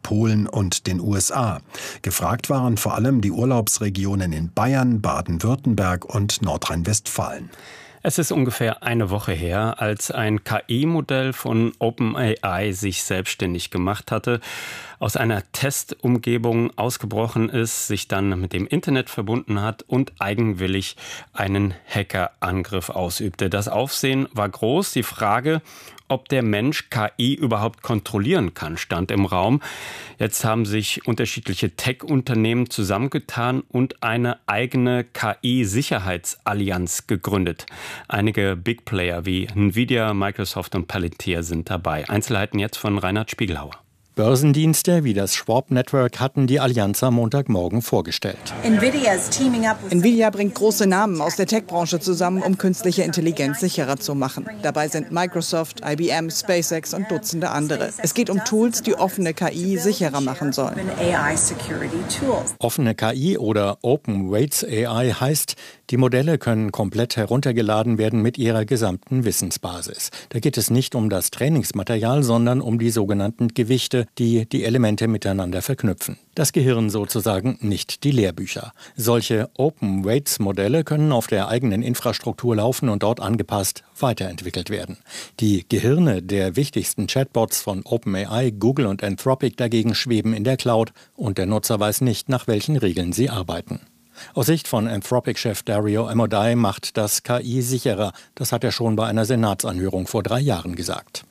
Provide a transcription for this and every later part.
Polen und den USA. Gefragt waren vor allem die Urlaubsregionen in Bayern, Baden-Württemberg und Nordrhein-Westfalen. Es ist ungefähr eine Woche her, als ein KI-Modell von OpenAI sich selbstständig gemacht hatte, aus einer Testumgebung ausgebrochen ist, sich dann mit dem Internet verbunden hat und eigenwillig einen Hackerangriff ausübte. Das Aufsehen war groß. Die Frage, ob der Mensch KI überhaupt kontrollieren kann, stand im Raum. Jetzt haben sich unterschiedliche Tech-Unternehmen zusammengetan und eine eigene KI-Sicherheitsallianz gegründet. Einige Big Player wie Nvidia, Microsoft und Palantir sind dabei. Einzelheiten jetzt von Reinhard Spiegelhauer. Börsendienste wie das Schwab Network hatten die Allianz am Montagmorgen vorgestellt. Nvidia bringt große Namen aus der Tech-Branche zusammen, um künstliche Intelligenz sicherer zu machen. Dabei sind Microsoft, IBM, SpaceX und Dutzende andere. Es geht um Tools, die offene KI sicherer machen sollen. Offene KI oder Open Weights AI heißt, die Modelle können komplett heruntergeladen werden mit ihrer gesamten Wissensbasis. Da geht es nicht um das Trainingsmaterial, sondern um die sogenannten Gewichte, die die Elemente miteinander verknüpfen. Das Gehirn sozusagen, nicht die Lehrbücher. Solche Open Weights Modelle können auf der eigenen Infrastruktur laufen und dort angepasst weiterentwickelt werden. Die Gehirne der wichtigsten Chatbots von OpenAI, Google und Anthropic dagegen schweben in der Cloud und der Nutzer weiß nicht, nach welchen Regeln sie arbeiten. Aus Sicht von Anthropic-Chef Dario Amodei macht das KI sicherer. Das hat er schon bei einer Senatsanhörung vor 3 Jahren gesagt.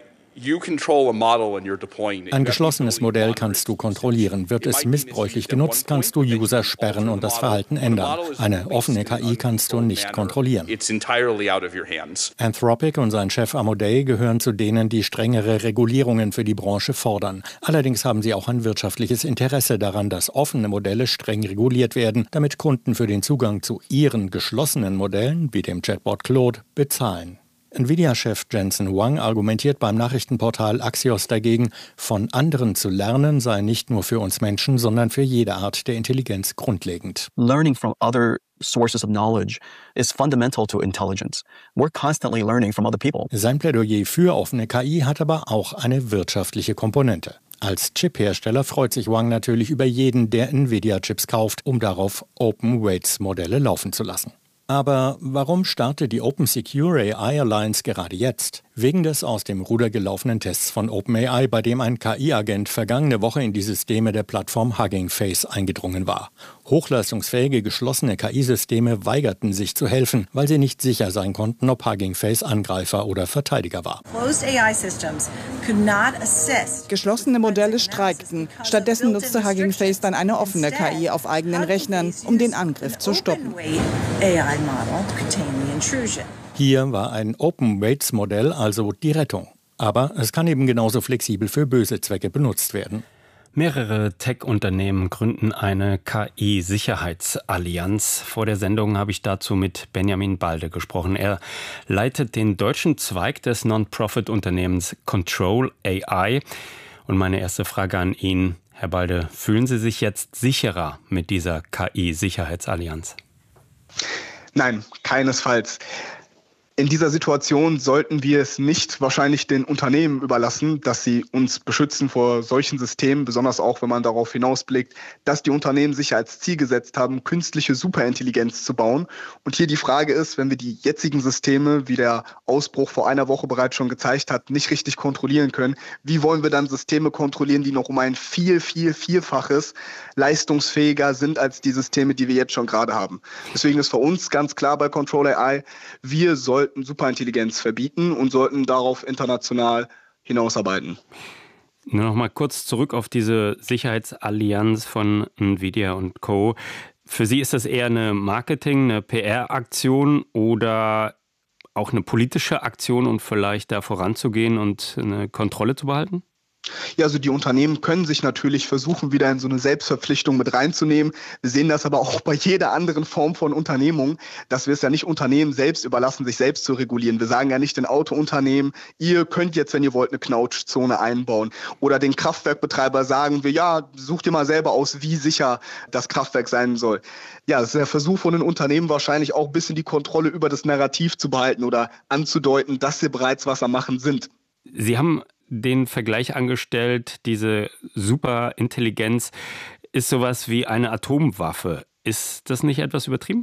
Ein geschlossenes Modell kannst du kontrollieren. Wird es missbräuchlich genutzt, kannst du User sperren und das Verhalten ändern. Eine offene KI kannst du nicht kontrollieren. Anthropic und sein Chef Amodei gehören zu denen, die strengere Regulierungen für die Branche fordern. Allerdings haben sie auch ein wirtschaftliches Interesse daran, dass offene Modelle streng reguliert werden, damit Kunden für den Zugang zu ihren geschlossenen Modellen, wie dem Chatbot Claude, bezahlen. Nvidia-Chef Jensen Huang argumentiert beim Nachrichtenportal Axios dagegen, von anderen zu lernen sei nicht nur für uns Menschen, sondern für jede Art der Intelligenz grundlegend. Learning from other sources of knowledge is fundamental to intelligence. We're constantly learning from other people. Sein Plädoyer für offene KI hat aber auch eine wirtschaftliche Komponente. Als Chip-Hersteller freut sich Huang natürlich über jeden, der Nvidia-Chips kauft, um darauf Open Weights Modelle laufen zu lassen. Aber warum startet die Open Secure AI Alliance gerade jetzt? Wegen des aus dem Ruder gelaufenen Tests von OpenAI, bei dem ein KI-Agent vergangene Woche in die Systeme der Plattform Hugging Face eingedrungen war. Hochleistungsfähige geschlossene KI-Systeme weigerten sich zu helfen, weil sie nicht sicher sein konnten, ob Hugging Face Angreifer oder Verteidiger war. Geschlossene Modelle streikten. Stattdessen nutzte Hugging Face dann eine offene KI auf eigenen Rechnern, um den Angriff zu stoppen. Hier war ein Open Weights Modell also die Rettung. Aber es kann eben genauso flexibel für böse Zwecke benutzt werden. Mehrere Tech-Unternehmen gründen eine KI-Sicherheitsallianz. Vor der Sendung habe ich dazu mit Benjamin Balde gesprochen. Er leitet den deutschen Zweig des Non-Profit-Unternehmens Control AI. Und meine erste Frage an ihn, Herr Balde, fühlen Sie sich jetzt sicherer mit dieser KI-Sicherheitsallianz? Nein, keinesfalls. In dieser Situation sollten wir es nicht wahrscheinlich den Unternehmen überlassen, dass sie uns beschützen vor solchen Systemen, besonders auch, wenn man darauf hinausblickt, dass die Unternehmen sich als Ziel gesetzt haben, künstliche Superintelligenz zu bauen. Und hier die Frage ist, wenn wir die jetzigen Systeme, wie der Ausbruch vor einer Woche bereits schon gezeigt hat, nicht richtig kontrollieren können, wie wollen wir dann Systeme kontrollieren, die noch um ein Vielfaches leistungsfähiger sind als die Systeme, die wir jetzt schon gerade haben. Deswegen ist für uns ganz klar bei Control AI, wir sollten Superintelligenz verbieten und sollten darauf international hinausarbeiten. Nur noch mal kurz zurück auf diese Sicherheitsallianz von Nvidia und Co. Für Sie ist das eher eine Marketing-, eine PR-Aktion oder auch eine politische Aktion, um vielleicht da voranzugehen und eine Kontrolle zu behalten? Ja, also die Unternehmen können sich natürlich versuchen, wieder in so eine Selbstverpflichtung mit reinzunehmen. Wir sehen das aber auch bei jeder anderen Form von Unternehmung, dass wir es ja nicht Unternehmen selbst überlassen, sich selbst zu regulieren. Wir sagen ja nicht den Autounternehmen, ihr könnt jetzt, wenn ihr wollt, eine Knautschzone einbauen. Oder den Kraftwerkbetreiber sagen wir, ja, sucht ihr mal selber aus, wie sicher das Kraftwerk sein soll. Ja, das ist der Versuch von den Unternehmen wahrscheinlich auch ein bisschen die Kontrolle über das Narrativ zu behalten oder anzudeuten, dass sie bereits was am Machen sind. Sie haben den Vergleich angestellt, diese Superintelligenz ist sowas wie eine Atomwaffe. Ist das nicht etwas übertrieben?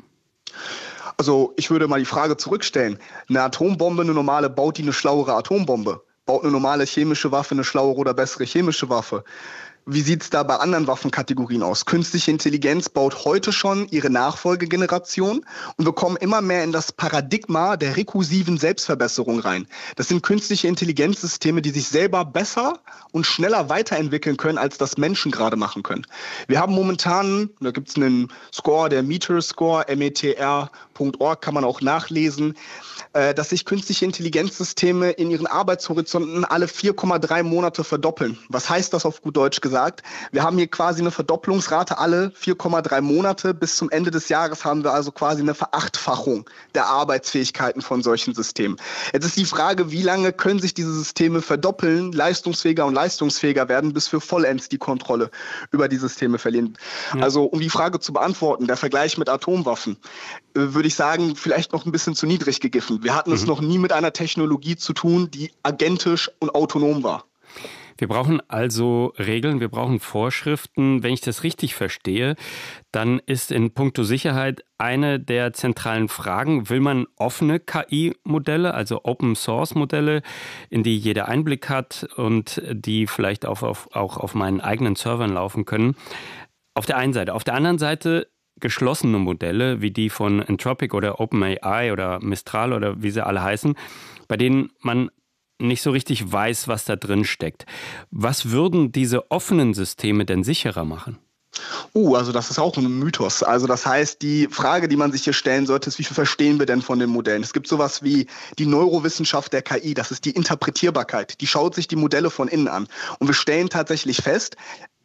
Also ich würde mal die Frage zurückstellen. Eine Atombombe, eine normale, baut die eine schlauere Atombombe? Baut eine normale chemische Waffe eine schlauere oder bessere chemische Waffe? Wie sieht es da bei anderen Waffenkategorien aus? Künstliche Intelligenz baut heute schon ihre Nachfolgegeneration und wir kommen immer mehr in das Paradigma der rekursiven Selbstverbesserung rein. Das sind künstliche Intelligenzsysteme, die sich selber besser und schneller weiterentwickeln können, als das Menschen gerade machen können. Wir haben momentan, da gibt es einen Score, der Meter-Score, metr.org, kann man auch nachlesen, dass sich künstliche Intelligenzsysteme in ihren Arbeitshorizonten alle 4,3 Monate verdoppeln. Was heißt das auf gut Deutsch gesagt? Wir haben hier quasi eine Verdopplungsrate alle 4,3 Monate. Bis zum Ende des Jahres haben wir also quasi eine Verachtfachung der Arbeitsfähigkeiten von solchen Systemen. Jetzt ist die Frage, wie lange können sich diese Systeme verdoppeln, leistungsfähiger und leistungsfähiger werden, bis wir vollends die Kontrolle über die Systeme verlieren. Ja. Also um die Frage zu beantworten, der Vergleich mit Atomwaffen, würde ich sagen, vielleicht noch ein bisschen zu niedrig gegriffen. Wir hatten es noch nie mit einer Technologie zu tun, die agentisch und autonom war. Wir brauchen also Regeln, wir brauchen Vorschriften. Wenn ich das richtig verstehe, dann ist in puncto Sicherheit eine der zentralen Fragen, will man offene KI-Modelle, also Open-Source-Modelle, in die jeder Einblick hat und die vielleicht auch auf meinen eigenen Servern laufen können. Auf der einen Seite. Auf der anderen Seite geschlossene Modelle, wie die von Anthropic oder OpenAI oder Mistral oder wie sie alle heißen, bei denen man nicht so richtig weiß, was da drin steckt. Was würden diese offenen Systeme denn sicherer machen? Also das ist auch ein Mythos. Also das heißt, die Frage, die man sich hier stellen sollte, ist, wie viel verstehen wir denn von den Modellen? Es gibt sowas wie die Neurowissenschaft der KI, das ist die Interpretierbarkeit. Die schaut sich die Modelle von innen an. Und wir stellen tatsächlich fest,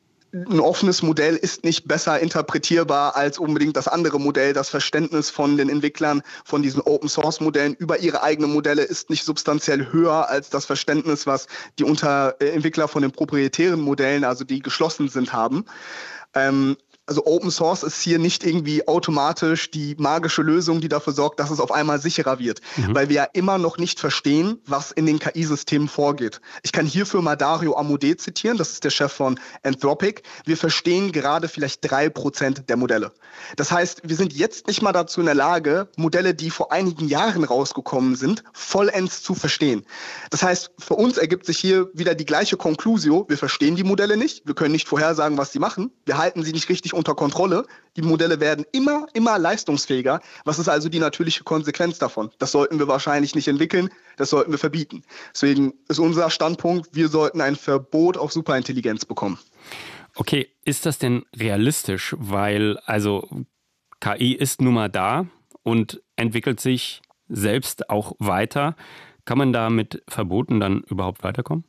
ein offenes Modell ist nicht besser interpretierbar als unbedingt das andere Modell. Das Verständnis von den Entwicklern von diesen Open-Source-Modellen über ihre eigenen Modelle ist nicht substanziell höher als das Verständnis, was die Entwickler von den proprietären Modellen, also die geschlossen sind, haben. Also Open Source ist hier nicht irgendwie automatisch die magische Lösung, die dafür sorgt, dass es auf einmal sicherer wird. Weil wir ja immer noch nicht verstehen, was in den KI-Systemen vorgeht. Ich kann hierfür mal Dario Amodei zitieren, das ist der Chef von Anthropic. Wir verstehen gerade vielleicht 3% der Modelle. Das heißt, wir sind jetzt nicht mal dazu in der Lage, Modelle, die vor einigen Jahren rausgekommen sind, vollends zu verstehen. Das heißt, für uns ergibt sich hier wieder die gleiche Conclusio. Wir verstehen die Modelle nicht, wir können nicht vorhersagen, was sie machen, wir halten sie nicht richtig unter Kontrolle. Die Modelle werden immer leistungsfähiger. Was ist also die natürliche Konsequenz davon? Das sollten wir wahrscheinlich nicht entwickeln, das sollten wir verbieten. Deswegen ist unser Standpunkt, wir sollten ein Verbot auf Superintelligenz bekommen. Okay, ist das denn realistisch? Weil also KI ist nun mal da und entwickelt sich selbst auch weiter. Kann man da mit Verboten dann überhaupt weiterkommen?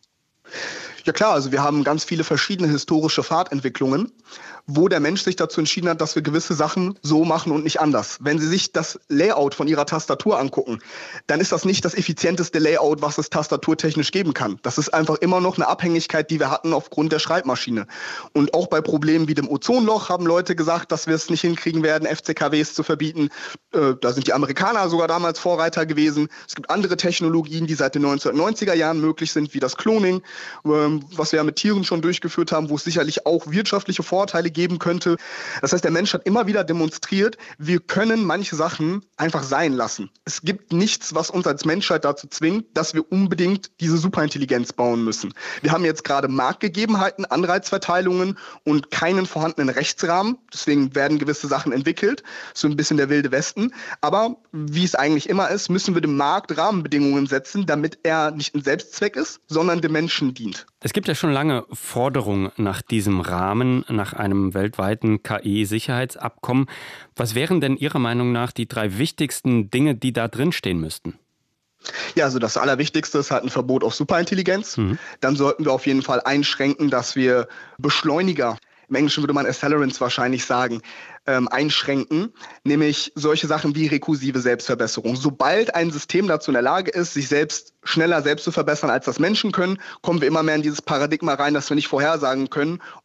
Ja klar, also wir haben ganz viele verschiedene historische Pfadentwicklungen, wo der Mensch sich dazu entschieden hat, dass wir gewisse Sachen so machen und nicht anders. Wenn Sie sich das Layout von Ihrer Tastatur angucken, dann ist das nicht das effizienteste Layout, was es tastaturtechnisch geben kann. Das ist einfach immer noch eine Abhängigkeit, die wir hatten aufgrund der Schreibmaschine. Und auch bei Problemen wie dem Ozonloch haben Leute gesagt, dass wir es nicht hinkriegen werden, FCKWs zu verbieten. Da sind die Amerikaner sogar damals Vorreiter gewesen. Es gibt andere Technologien, die seit den 1990er Jahren möglich sind, wie das Cloning, was wir ja mit Tieren schon durchgeführt haben, wo es sicherlich auch wirtschaftliche Vorteile geben könnte. Das heißt, der Mensch hat immer wieder demonstriert, wir können manche Sachen einfach sein lassen. Es gibt nichts, was uns als Menschheit dazu zwingt, dass wir unbedingt diese Superintelligenz bauen müssen. Wir haben jetzt gerade Marktgegebenheiten, Anreizverteilungen und keinen vorhandenen Rechtsrahmen. Deswegen werden gewisse Sachen entwickelt. So ein bisschen der wilde Westen. Aber wie es eigentlich immer ist, müssen wir dem Markt Rahmenbedingungen setzen, damit er nicht ein Selbstzweck ist, sondern dem Menschen dient. Es gibt ja schon lange Forderungen nach diesem Rahmen, nach einem weltweiten KI-Sicherheitsabkommen. Was wären denn Ihrer Meinung nach die 3 wichtigsten Dinge, die da drin stehen müssten? Ja, also das Allerwichtigste ist halt ein Verbot auf Superintelligenz. Dann sollten wir auf jeden Fall einschränken, dass wir Beschleuniger, im Englischen würde man Accelerants wahrscheinlich sagen, einschränken, nämlich solche Sachen wie rekursive Selbstverbesserung. Sobald ein System dazu in der Lage ist, sich schneller selbst zu verbessern, als das Menschen können, kommen wir immer mehr in dieses Paradigma rein, dass wir nicht vorhersagen können, ob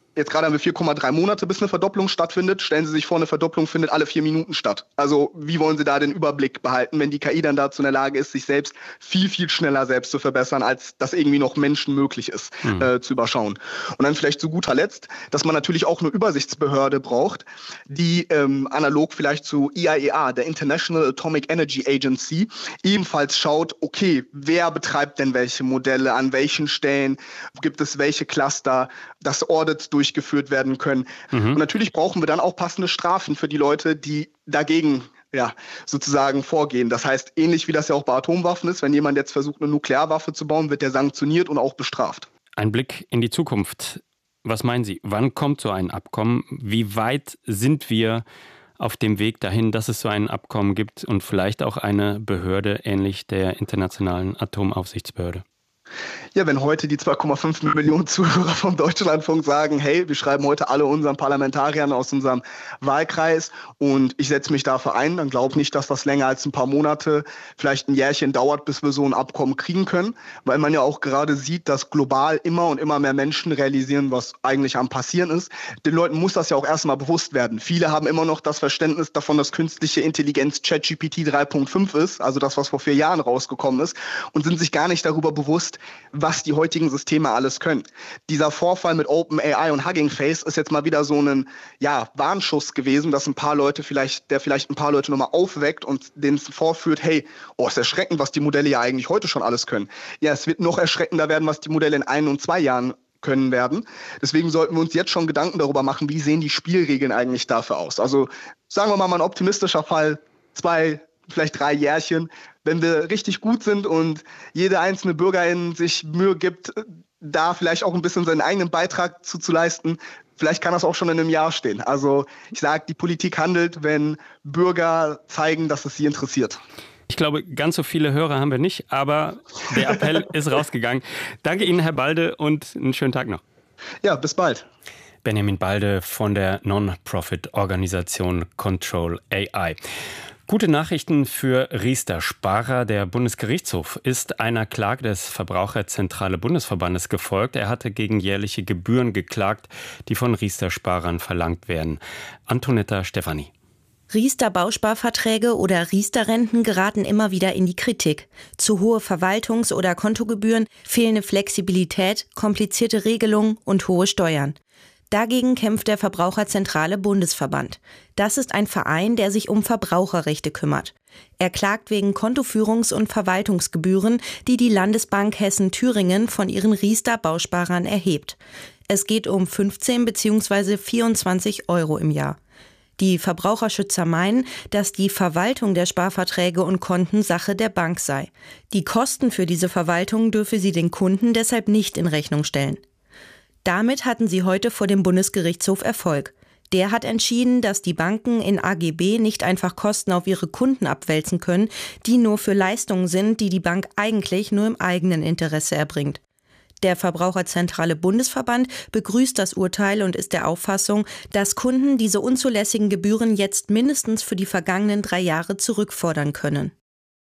Jetzt gerade haben wir 4,3 Monate, bis eine Verdopplung stattfindet. Stellen Sie sich vor, eine Verdopplung findet alle 4 Minuten statt. Also wie wollen Sie da den Überblick behalten, wenn die KI dann dazu in der Lage ist, sich selbst viel, viel schneller selbst zu verbessern, als das irgendwie noch Menschen möglich ist, zu überschauen. Und dann vielleicht zu guter Letzt, dass man natürlich auch eine Übersichtsbehörde braucht, die analog vielleicht zu IAEA, der International Atomic Energy Agency, ebenfalls schaut, okay, wer betreibt denn welche Modelle, an welchen Stellen, gibt es welche Cluster, dass Audits durchgeführt werden können. Und natürlich brauchen wir dann auch passende Strafen für die Leute, die dagegen sozusagen vorgehen. Das heißt, ähnlich wie das ja auch bei Atomwaffen ist, wenn jemand jetzt versucht, eine Nuklearwaffe zu bauen, wird der sanktioniert und auch bestraft. Ein Blick in die Zukunft. Was meinen Sie? Wann kommt so ein Abkommen? Wie weit sind wir auf dem Weg dahin, dass es so ein Abkommen gibt und vielleicht auch eine Behörde ähnlich der Internationalen Atomaufsichtsbehörde? Ja, wenn heute die 2,5 Millionen Zuhörer vom Deutschlandfunk sagen, hey, wir schreiben heute alle unseren Parlamentariern aus unserem Wahlkreis und ich setze mich dafür ein, dann glaube ich nicht, dass das länger als ein paar Monate, vielleicht ein Jährchen dauert, bis wir so ein Abkommen kriegen können, weil man ja auch gerade sieht, dass global immer und immer mehr Menschen realisieren, was eigentlich am Passieren ist. Den Leuten muss das ja auch erstmal bewusst werden. Viele haben immer noch das Verständnis davon, dass künstliche Intelligenz ChatGPT 3.5 ist, also das, was vor 4 Jahren rausgekommen ist, und sind sich gar nicht darüber bewusst, was die heutigen Systeme alles können. Dieser Vorfall mit OpenAI und Hugging Face ist jetzt mal wieder so ein Warnschuss gewesen, dass der vielleicht ein paar Leute nochmal aufweckt und denen vorführt, hey, ist erschreckend, was die Modelle ja eigentlich heute schon alles können. Ja, es wird noch erschreckender werden, was die Modelle in 1 und 2 Jahren können werden. Deswegen sollten wir uns jetzt schon Gedanken darüber machen, wie sehen die Spielregeln eigentlich dafür aus. Also sagen wir mal ein optimistischer Fall, 2, vielleicht 3 Jährchen, wenn wir richtig gut sind und jede einzelne Bürgerin sich Mühe gibt, da vielleicht auch ein bisschen seinen eigenen Beitrag zu leisten, vielleicht kann das auch schon in einem Jahr stehen. Also ich sage, die Politik handelt, wenn Bürger zeigen, dass es sie interessiert. Ich glaube, ganz so viele Hörer haben wir nicht, aber der Appell ist rausgegangen. Danke Ihnen, Herr Balde, und einen schönen Tag noch. Ja, bis bald. Benjamin Balde von der Non-Profit-Organisation Control AI. Gute Nachrichten für Riester-Sparer. Der Bundesgerichtshof ist einer Klage des Verbraucherzentrale Bundesverbandes gefolgt. Er hatte gegen jährliche Gebühren geklagt, die von Riester-Sparern verlangt werden. Antonetta Stefani. Riester-Bausparverträge oder Riester-Renten geraten immer wieder in die Kritik. Zu hohe Verwaltungs- oder Kontogebühren, fehlende Flexibilität, komplizierte Regelungen und hohe Steuern. Dagegen kämpft der Verbraucherzentrale Bundesverband. Das ist ein Verein, der sich um Verbraucherrechte kümmert. Er klagt wegen Kontoführungs- und Verwaltungsgebühren, die die Landesbank Hessen-Thüringen von ihren Riester-Bausparern erhebt. Es geht um 15 bzw. 24 € im Jahr. Die Verbraucherschützer meinen, dass die Verwaltung der Sparverträge und Konten Sache der Bank sei. Die Kosten für diese Verwaltung dürfe sie den Kunden deshalb nicht in Rechnung stellen. Damit hatten sie heute vor dem Bundesgerichtshof Erfolg. Der hat entschieden, dass die Banken in AGB nicht einfach Kosten auf ihre Kunden abwälzen können, die nur für Leistungen sind, die die Bank eigentlich nur im eigenen Interesse erbringt. Der Verbraucherzentrale Bundesverband begrüßt das Urteil und ist der Auffassung, dass Kunden diese unzulässigen Gebühren jetzt mindestens für die vergangenen 3 Jahre zurückfordern können.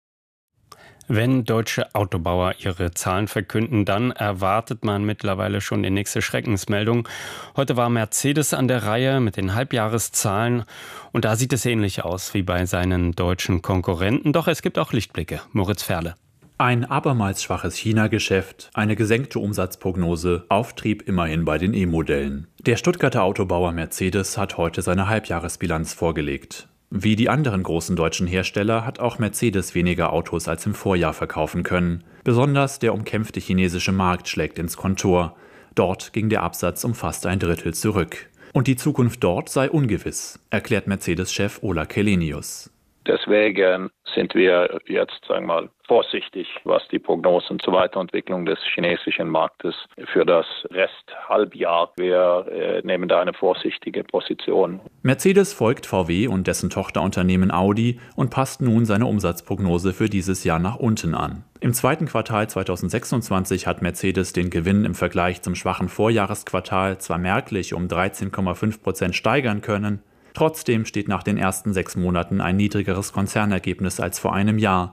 Wenn deutsche Autobauer ihre Zahlen verkünden, dann erwartet man mittlerweile schon die nächste Schreckensmeldung. Heute war Mercedes an der Reihe mit den Halbjahreszahlen und da sieht es ähnlich aus wie bei seinen deutschen Konkurrenten. Doch es gibt auch Lichtblicke. Moritz Ferle. Ein abermals schwaches China-Geschäft, eine gesenkte Umsatzprognose, Auftrieb immerhin bei den E-Modellen. Der Stuttgarter Autobauer Mercedes hat heute seine Halbjahresbilanz vorgelegt. Wie die anderen großen deutschen Hersteller hat auch Mercedes weniger Autos als im Vorjahr verkaufen können. Besonders der umkämpfte chinesische Markt schlägt ins Kontor. Dort ging der Absatz um fast 1/3 zurück. Und die Zukunft dort sei ungewiss, erklärt Mercedes-Chef Ola Källenius. Deswegen sind wir jetzt, vorsichtig, was die Prognosen zur Weiterentwicklung des chinesischen Marktes für das Resthalbjahr. Wir nehmen da eine vorsichtige Position. Mercedes folgt VW und dessen Tochterunternehmen Audi und passt nun seine Umsatzprognose für dieses Jahr nach unten an. Im zweiten Quartal 2026 hat Mercedes den Gewinn im Vergleich zum schwachen Vorjahresquartal zwar merklich um 13,5% steigern können, trotzdem steht nach den ersten 6 Monaten ein niedrigeres Konzernergebnis als vor einem Jahr.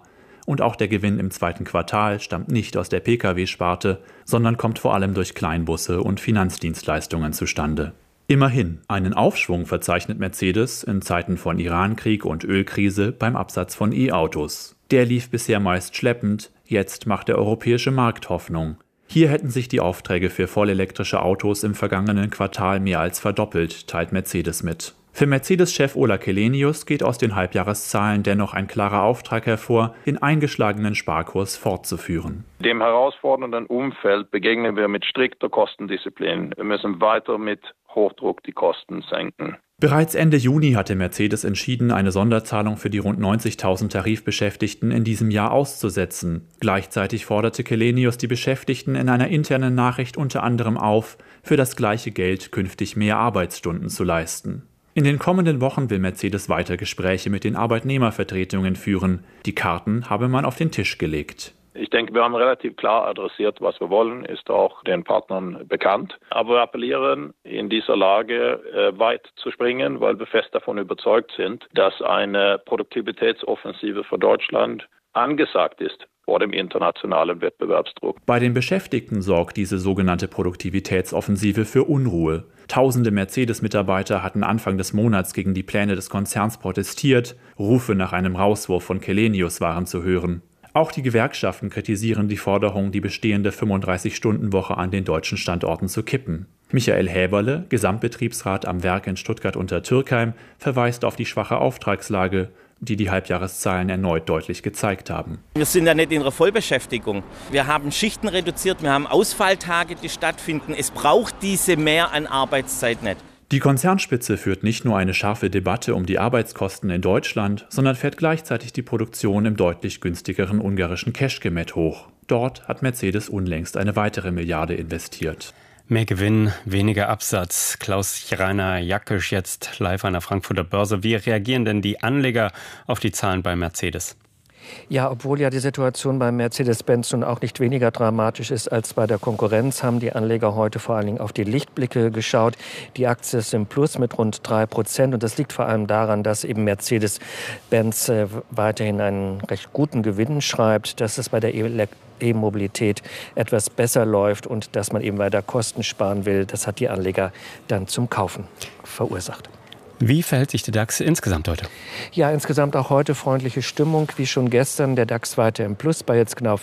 und auch der Gewinn im zweiten Quartal stammt nicht aus der Pkw-Sparte, sondern kommt vor allem durch Kleinbusse und Finanzdienstleistungen zustande. Immerhin, einen Aufschwung verzeichnet Mercedes in Zeiten von Irankrieg und Ölkrise beim Absatz von E-Autos. Der lief bisher meist schleppend, jetzt macht der europäische Markt Hoffnung. Hier hätten sich die Aufträge für vollelektrische Autos im vergangenen Quartal mehr als verdoppelt, teilt Mercedes mit. Für Mercedes-Chef Ola Källenius geht aus den Halbjahreszahlen dennoch ein klarer Auftrag hervor, den eingeschlagenen Sparkurs fortzuführen. Dem herausfordernden Umfeld begegnen wir mit strikter Kostendisziplin. Wir müssen weiter mit Hochdruck die Kosten senken. Bereits Ende Juni hatte Mercedes entschieden, eine Sonderzahlung für die rund 90.000 Tarifbeschäftigten in diesem Jahr auszusetzen. Gleichzeitig forderte Källenius die Beschäftigten in einer internen Nachricht unter anderem auf, für das gleiche Geld künftig mehr Arbeitsstunden zu leisten. In den kommenden Wochen will Mercedes weiter Gespräche mit den Arbeitnehmervertretungen führen. Die Karten habe man auf den Tisch gelegt. Ich denke, wir haben relativ klar adressiert, was wir wollen, ist auch den Partnern bekannt. Aber wir appellieren, in dieser Lage weit zu springen, weil wir fest davon überzeugt sind, dass eine Produktivitätsoffensive für Deutschland angesagt ist vor dem internationalen Wettbewerbsdruck. Bei den Beschäftigten sorgt diese sogenannte Produktivitätsoffensive für Unruhe. Tausende Mercedes-Mitarbeiter hatten Anfang des Monats gegen die Pläne des Konzerns protestiert. Rufe nach einem Rauswurf von Källenius waren zu hören. Auch die Gewerkschaften kritisieren die Forderung, die bestehende 35-Stunden-Woche an den deutschen Standorten zu kippen. Michael Häberle, Gesamtbetriebsrat am Werk in Stuttgart-Untertürkheim, verweist auf die schwache Auftragslage, die Halbjahreszahlen erneut deutlich gezeigt haben. Wir sind ja nicht in einer Vollbeschäftigung. Wir haben Schichten reduziert, wir haben Ausfalltage, die stattfinden. Es braucht diese Mehr an Arbeitszeit nicht. Die Konzernspitze führt nicht nur eine scharfe Debatte um die Arbeitskosten in Deutschland, sondern fährt gleichzeitig die Produktion im deutlich günstigeren ungarischen Kecskemét hoch. Dort hat Mercedes unlängst eine weitere Milliarde investiert. Mehr Gewinn, weniger Absatz. Klaus-Rainer Jackisch jetzt live an der Frankfurter Börse. Wie reagieren denn die Anleger auf die Zahlen bei Mercedes? Ja, obwohl ja die Situation bei Mercedes-Benz nun auch nicht weniger dramatisch ist als bei der Konkurrenz, haben die Anleger heute vor allen Dingen auf die Lichtblicke geschaut. Die Aktie ist im Plus mit rund 3%. Und das liegt vor allem daran, dass eben Mercedes-Benz weiterhin einen recht guten Gewinn schreibt, dass es bei der E-Mobilität etwas besser läuft und dass man eben weiter Kosten sparen will. Das hat die Anleger dann zum Kaufen verursacht. Wie verhält sich der DAX insgesamt heute? Ja, insgesamt auch heute freundliche Stimmung, wie schon gestern. Der DAX weiter im Plus bei jetzt genau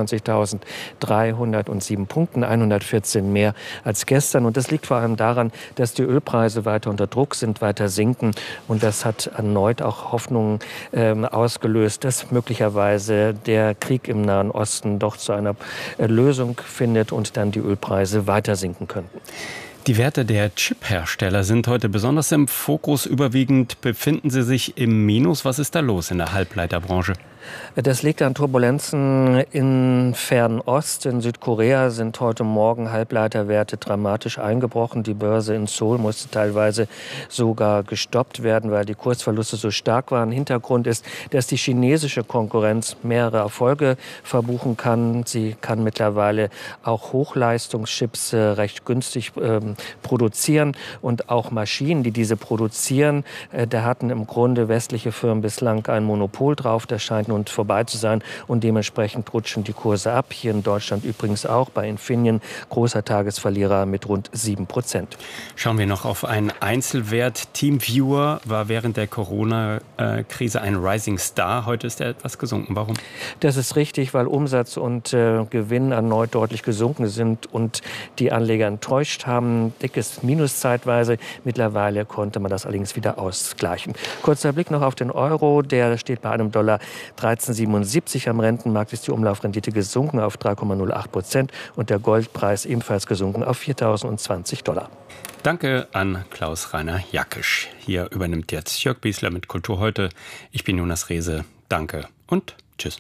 25.307 Punkten, 114 mehr als gestern. Und das liegt vor allem daran, dass die Ölpreise weiter unter Druck sind, weiter sinken. Und das hat erneut auch Hoffnungen ausgelöst, dass möglicherweise der Krieg im Nahen Osten doch zu einer Lösung findet und dann die Ölpreise weiter sinken könnten. Die Werte der Chip-Hersteller sind heute besonders im Fokus. Überwiegend befinden sie sich im Minus. Was ist da los in der Halbleiterbranche? Das liegt an Turbulenzen in Fernost. In Südkorea sind heute Morgen Halbleiterwerte dramatisch eingebrochen. Die Börse in Seoul musste teilweise sogar gestoppt werden, weil die Kursverluste so stark waren. Hintergrund ist, dass die chinesische Konkurrenz mehrere Erfolge verbuchen kann. Sie kann mittlerweile auch Hochleistungschips recht günstig produzieren. Und auch Maschinen, die diese produzieren, da hatten im Grunde westliche Firmen bislang ein Monopol drauf. Das scheint nun vorbei zu sein und dementsprechend rutschen die Kurse ab. Hier in Deutschland übrigens auch bei Infineon, großer Tagesverlierer mit rund 7%. Schauen wir noch auf einen Einzelwert. TeamViewer war während der Corona-Krise ein Rising Star. Heute ist er etwas gesunken. Warum? Das ist richtig, weil Umsatz und Gewinn erneut deutlich gesunken sind und die Anleger enttäuscht haben. Dickes Minus zeitweise. Mittlerweile konnte man das allerdings wieder ausgleichen. Kurzer Blick noch auf den Euro. Der steht bei einem Dollar 13,77. Am Rentenmarkt ist die Umlaufrendite gesunken auf 3,08% und der Goldpreis ebenfalls gesunken auf $4.020. Danke an Klaus-Rainer Jackisch. Hier übernimmt jetzt Jörg Biesler mit Kultur heute. Ich bin Jonas Rehse. Danke und tschüss.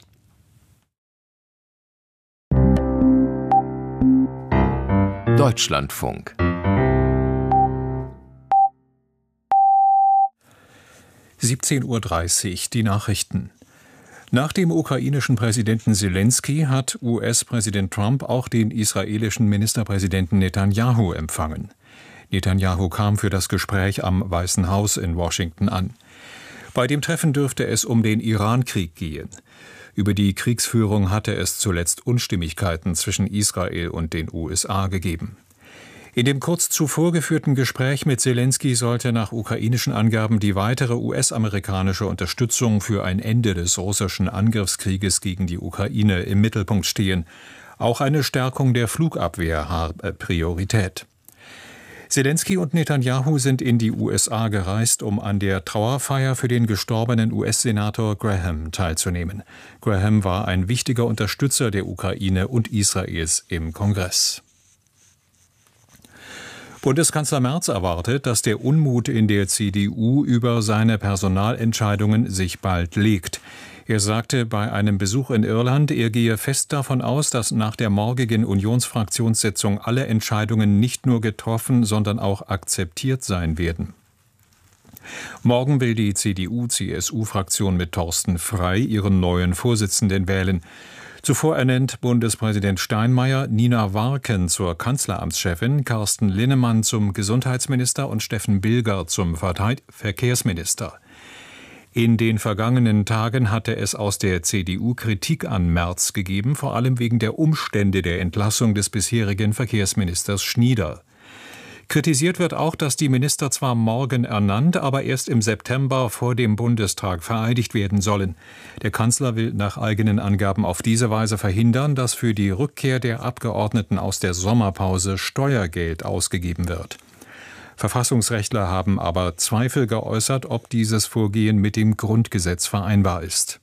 Deutschlandfunk. 17:30 Uhr, die Nachrichten. Nach dem ukrainischen Präsidenten Selenskyj hat US-Präsident Trump auch den israelischen Ministerpräsidenten Netanyahu empfangen. Netanyahu kam für das Gespräch am Weißen Haus in Washington an. Bei dem Treffen dürfte es um den Iran-Krieg gehen. Über die Kriegsführung hatte es zuletzt Unstimmigkeiten zwischen Israel und den USA gegeben. In dem kurz zuvor geführten Gespräch mit Selenskyj sollte nach ukrainischen Angaben die weitere US-amerikanische Unterstützung für ein Ende des russischen Angriffskrieges gegen die Ukraine im Mittelpunkt stehen. Auch eine Stärkung der Flugabwehr habe Priorität. Selenskyj und Netanyahu sind in die USA gereist, um an der Trauerfeier für den gestorbenen US-Senator Graham teilzunehmen. Graham war ein wichtiger Unterstützer der Ukraine und Israels im Kongress. Bundeskanzler Merz erwartet, dass der Unmut in der CDU über seine Personalentscheidungen sich bald legt. Er sagte bei einem Besuch in Irland, er gehe fest davon aus, dass nach der morgigen Unionsfraktionssitzung alle Entscheidungen nicht nur getroffen, sondern auch akzeptiert sein werden. Morgen will die CDU-CSU-Fraktion mit Thorsten Frey ihren neuen Vorsitzenden wählen. Zuvor ernennt Bundespräsident Steinmeier Nina Warken zur Kanzleramtschefin, Carsten Linnemann zum Gesundheitsminister und Steffen Bilger zum Verkehrsminister. In den vergangenen Tagen hatte es aus der CDU Kritik an Merz gegeben, vor allem wegen der Umstände der Entlassung des bisherigen Verkehrsministers Schnieder. Kritisiert wird auch, dass die Minister zwar morgen ernannt, aber erst im September vor dem Bundestag vereidigt werden sollen. Der Kanzler will nach eigenen Angaben auf diese Weise verhindern, dass für die Rückkehr der Abgeordneten aus der Sommerpause Steuergeld ausgegeben wird. Verfassungsrechtler haben aber Zweifel geäußert, ob dieses Vorgehen mit dem Grundgesetz vereinbar ist.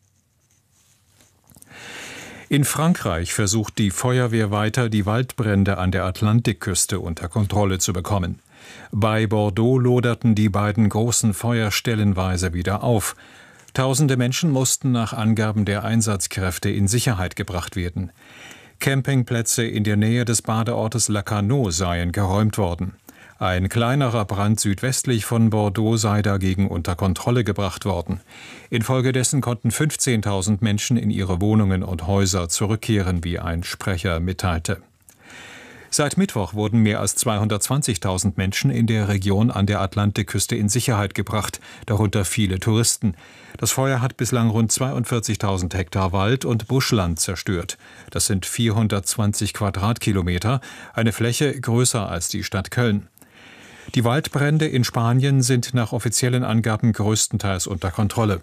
In Frankreich versucht die Feuerwehr weiter, die Waldbrände an der Atlantikküste unter Kontrolle zu bekommen. Bei Bordeaux loderten die beiden großen Feuer stellenweise wieder auf. Tausende Menschen mussten nach Angaben der Einsatzkräfte in Sicherheit gebracht werden. Campingplätze in der Nähe des Badeortes Lacanau seien geräumt worden. Ein kleinerer Brand südwestlich von Bordeaux sei dagegen unter Kontrolle gebracht worden. Infolgedessen konnten 15.000 Menschen in ihre Wohnungen und Häuser zurückkehren, wie ein Sprecher mitteilte. Seit Mittwoch wurden mehr als 220.000 Menschen in der Region an der Atlantikküste in Sicherheit gebracht, darunter viele Touristen. Das Feuer hat bislang rund 42.000 Hektar Wald und Buschland zerstört. Das sind 420 Quadratkilometer, eine Fläche größer als die Stadt Köln. Die Waldbrände in Spanien sind nach offiziellen Angaben größtenteils unter Kontrolle.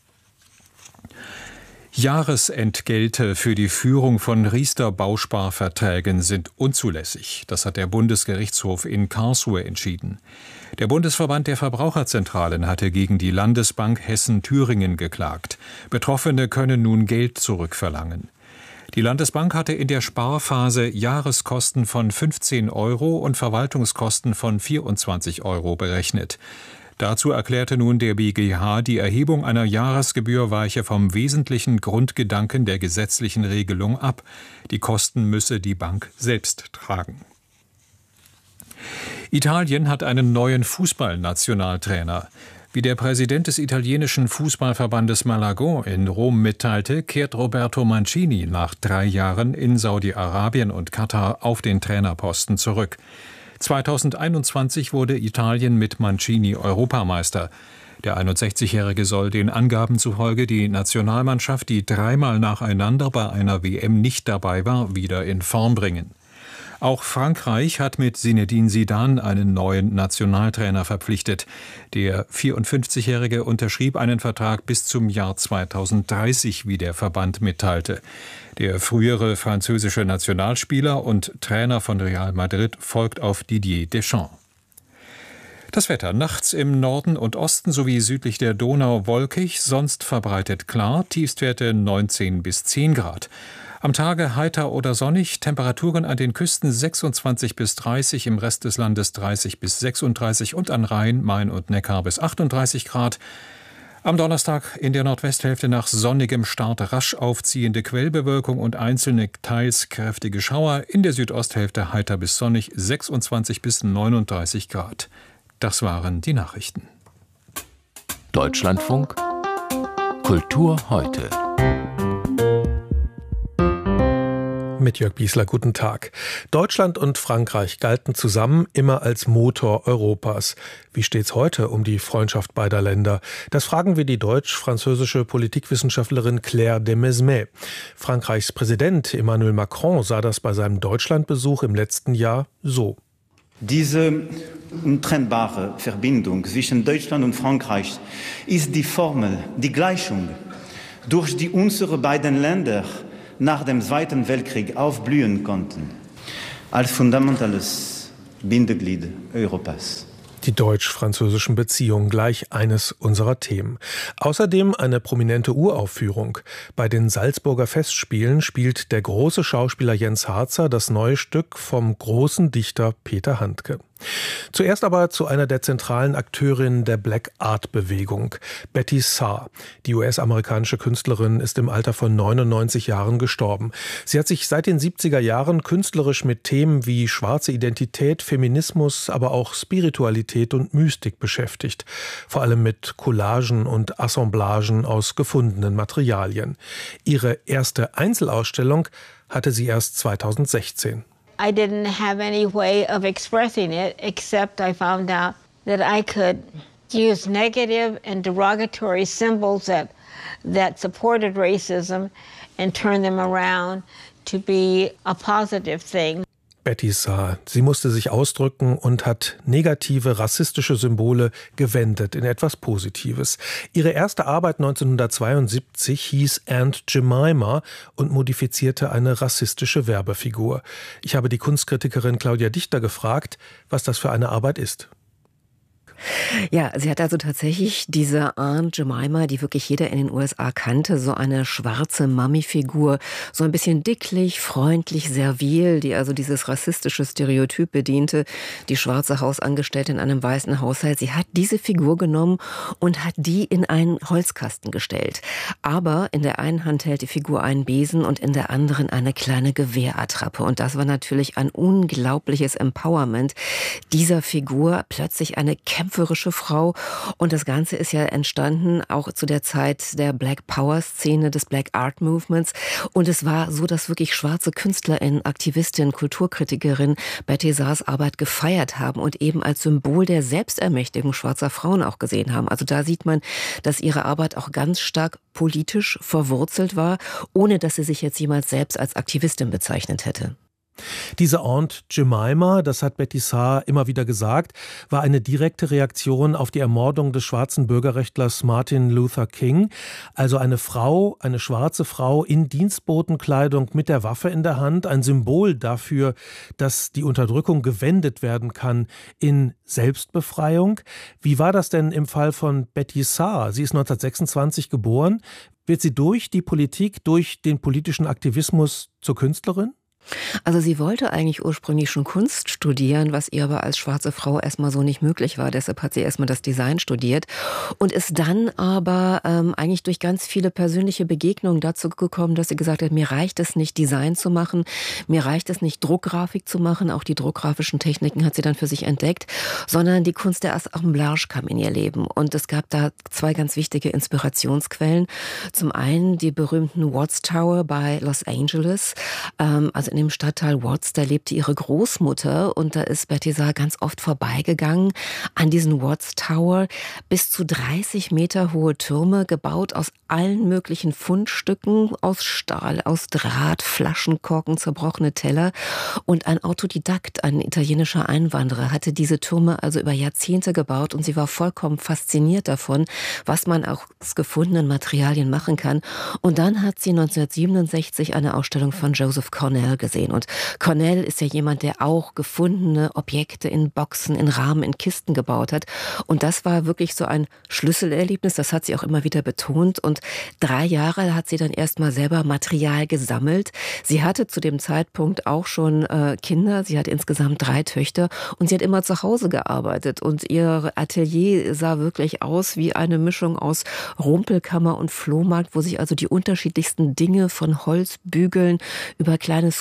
Jahresentgelte für die Führung von Riester-Bausparverträgen sind unzulässig. Das hat der Bundesgerichtshof in Karlsruhe entschieden. Der Bundesverband der Verbraucherzentralen hatte gegen die Landesbank Hessen-Thüringen geklagt. Betroffene können nun Geld zurückverlangen. Die Landesbank hatte in der Sparphase Jahreskosten von 15 € und Verwaltungskosten von 24 € berechnet. Dazu erklärte nun der BGH, die Erhebung einer Jahresgebühr weiche vom wesentlichen Grundgedanken der gesetzlichen Regelung ab. Die Kosten müsse die Bank selbst tragen. Italien hat einen neuen Fußballnationaltrainer. Wie der Präsident des italienischen Fußballverbandes Malagon in Rom mitteilte, kehrt Roberto Mancini nach 3 Jahren in Saudi-Arabien und Katar auf den Trainerposten zurück. 2021 wurde Italien mit Mancini Europameister. Der 61-Jährige soll den Angaben zufolge die Nationalmannschaft, die 3-mal nacheinander bei einer WM nicht dabei war, wieder in Form bringen. Auch Frankreich hat mit Zinedine Zidane einen neuen Nationaltrainer verpflichtet. Der 54-Jährige unterschrieb einen Vertrag bis zum Jahr 2030, wie der Verband mitteilte. Der frühere französische Nationalspieler und Trainer von Real Madrid folgt auf Didier Deschamps. Das Wetter nachts im Norden und Osten sowie südlich der Donau wolkig, sonst verbreitet klar, Tiefstwerte 19 bis 10 Grad. Am Tage heiter oder sonnig, Temperaturen an den Küsten 26 bis 30, im Rest des Landes 30 bis 36 und an Rhein, Main und Neckar bis 38 Grad. Am Donnerstag in der Nordwesthälfte nach sonnigem Start rasch aufziehende Quellbewölkung und einzelne teils kräftige Schauer, in der Südosthälfte heiter bis sonnig 26 bis 39 Grad. Das waren die Nachrichten. Deutschlandfunk Kultur heute. Mit Jörg Biesler, guten Tag. Deutschland und Frankreich galten zusammen immer als Motor Europas. Wie steht's heute um die Freundschaft beider Länder? Das fragen wir die deutsch-französische Politikwissenschaftlerin Claire de Mesmet. Frankreichs Präsident Emmanuel Macron sah das bei seinem Deutschlandbesuch im letzten Jahr so. Diese untrennbare Verbindung zwischen Deutschland und Frankreich ist die Formel, die Gleichung, durch die unsere beiden Länder nach dem Zweiten Weltkrieg aufblühen konnten, als fundamentales Bindeglied Europas. Die deutsch-französischen Beziehungen, gleich eines unserer Themen. Außerdem eine prominente Uraufführung. Bei den Salzburger Festspielen spielt der große Schauspieler Jens Harzer das neue Stück vom großen Dichter Peter Handke. Zuerst aber zu einer der zentralen Akteurinnen der Black Art Bewegung, Betty Saar. Die US-amerikanische Künstlerin ist im Alter von 99 Jahren gestorben. Sie hat sich seit den 70er Jahren künstlerisch mit Themen wie schwarze Identität, Feminismus, aber auch Spiritualität und Mystik beschäftigt. Vor allem mit Collagen und Assemblagen aus gefundenen Materialien. Ihre erste Einzelausstellung hatte sie erst 2016. I didn't have any way of expressing it, except I found out that I could use negative and derogatory symbols that supported racism and turn them around to be a positive thing. Betty Saar, sie musste sich ausdrücken und hat negative rassistische Symbole gewendet in etwas Positives. Ihre erste Arbeit 1972 hieß Aunt Jemima und modifizierte eine rassistische Werbefigur. Ich habe die Kunstkritikerin Claudia Dichter gefragt, was das für eine Arbeit ist. Ja, sie hat also tatsächlich diese Aunt Jemima, die wirklich jeder in den USA kannte, so eine schwarze Mami-Figur, so ein bisschen dicklich, freundlich, servil, die also dieses rassistische Stereotyp bediente, die schwarze Hausangestellte in einem weißen Haushalt. Sie hat diese Figur genommen und hat die in einen Holzkasten gestellt. Aber in der einen Hand hält die Figur einen Besen und in der anderen eine kleine Gewehrattrappe. Und das war natürlich ein unglaubliches Empowerment dieser Figur, plötzlich eine kämpferische Frau. Und das Ganze ist ja entstanden auch zu der Zeit der Black Power-Szene, des Black Art Movements. Und es war so, dass wirklich schwarze KünstlerInnen, Aktivistinnen, Kulturkritikerinnen Betty Saars Arbeit gefeiert haben und eben als Symbol der Selbstermächtigung schwarzer Frauen auch gesehen haben. Also da sieht man, dass ihre Arbeit auch ganz stark politisch verwurzelt war, ohne dass sie sich jetzt jemals selbst als Aktivistin bezeichnet hätte. Diese Aunt Jemima, das hat Betty Saar immer wieder gesagt, war eine direkte Reaktion auf die Ermordung des schwarzen Bürgerrechtlers Martin Luther King. Also eine Frau, eine schwarze Frau in Dienstbotenkleidung mit der Waffe in der Hand, ein Symbol dafür, dass die Unterdrückung gewendet werden kann in Selbstbefreiung. Wie war das denn im Fall von Betty Saar? Sie ist 1926 geboren. Wird sie durch die Politik, durch den politischen Aktivismus zur Künstlerin? Also sie wollte eigentlich ursprünglich schon Kunst studieren, was ihr aber als schwarze Frau erstmal so nicht möglich war. Deshalb hat sie erstmal das Design studiert und ist dann aber eigentlich durch ganz viele persönliche Begegnungen dazu gekommen, dass sie gesagt hat, mir reicht es nicht, Design zu machen, mir reicht es nicht, Druckgrafik zu machen, auch die druckgrafischen Techniken hat sie dann für sich entdeckt, sondern die Kunst der Assemblage kam in ihr Leben. Und es gab da zwei ganz wichtige Inspirationsquellen. Zum einen die berühmten Watts Tower bei Los Angeles, also in dem Stadtteil Watts, da lebte ihre Großmutter und da ist Betty Saar ganz oft vorbeigegangen an diesen Watts Tower. Bis zu 30 Meter hohe Türme, gebaut aus allen möglichen Fundstücken, aus Stahl, aus Draht, Flaschenkorken, zerbrochene Teller. Und ein Autodidakt, ein italienischer Einwanderer, hatte diese Türme also über Jahrzehnte gebaut und sie war vollkommen fasziniert davon, was man auch aus gefundenen Materialien machen kann. Und dann hat sie 1967 eine Ausstellung von Joseph Cornell gesehen. Und Cornell ist ja jemand, der auch gefundene Objekte in Boxen, in Rahmen, in Kisten gebaut hat. Und das war wirklich so ein Schlüsselerlebnis, das hat sie auch immer wieder betont. Und 3 Jahre hat sie dann erstmal selber Material gesammelt. Sie hatte zu dem Zeitpunkt auch schon Kinder, sie hatte insgesamt 3 Töchter und sie hat immer zu Hause gearbeitet. Und ihr Atelier sah wirklich aus wie eine Mischung aus Rumpelkammer und Flohmarkt, wo sich also die unterschiedlichsten Dinge von Holzbügeln über kleine